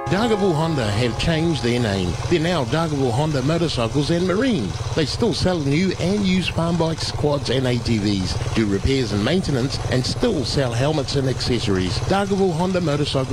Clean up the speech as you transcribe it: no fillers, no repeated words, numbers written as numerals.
Dargaville Honda have changed their name. They're now Dargaville Honda Motorcycles and Marine. They still sell new and used farm bikes, quads and ATVs, do repairs and maintenance, and still sell helmets and accessories. Dargaville Honda Motorcycles